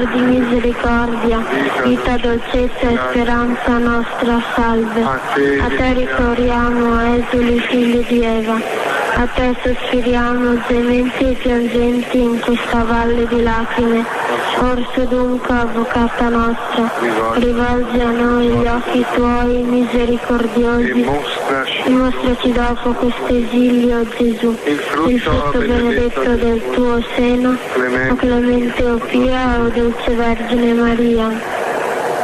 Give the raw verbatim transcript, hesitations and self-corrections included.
di misericordia, vita, dolcezza e speranza nostra, salve. A te ricorriamo, esuli figli di Eva, a te sospiriamo, gementi e piangenti in questa valle di lacrime. Orso dunque, avvocata nostra, rivolgi a noi gli occhi tuoi misericordiosi, e mostraci dopo questo esilio, Gesù, il frutto benedetto del tuo seno, o clemente o pia, o dolce Vergine Maria.